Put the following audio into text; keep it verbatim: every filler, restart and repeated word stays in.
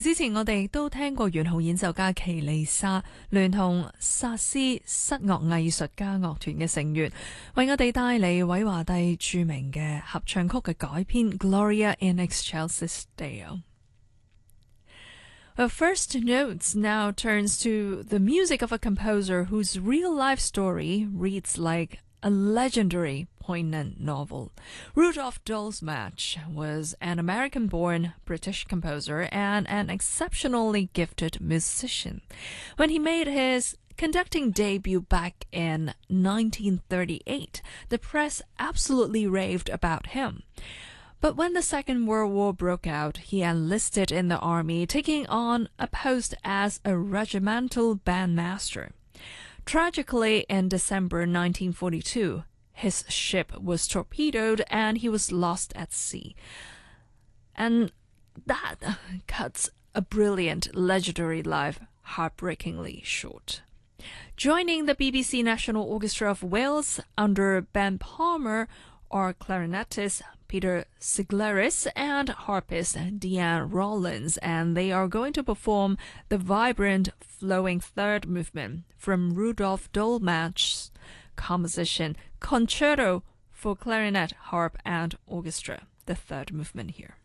之前我哋都聽過元號演奏家奇利莎聯同薩斯室樂藝術家樂團嘅成員，為我哋帶嚟韋華第著名嘅合唱曲嘅改編 Gloria in Excelsis Deo. Well, First Notes now turns to the music of a composer whose real-life story reads like a legendary poignant novel. Rudolph Dolmatch was an American-born British composer and an exceptionally gifted musician. When he made his conducting debut back in nineteen thirty-eight, the press absolutely raved about him. But when the Second World War broke out, he enlisted in the army, taking on a post as a regimental bandmaster. Tragically, in December nineteen forty-two, his ship was torpedoed and he was lost at sea. And that cuts a brilliant, legendary life heartbreakingly short. Joining the B B C National Orchestra of Wales under Ben Palmer are clarinetist Peter Sigleris and harpist Deanne Rollins, and they are going to perform the vibrant, flowing third movement from Rudolph Dolmatch's composition Concerto for Clarinet, Harp and Orchestra, the third movement here.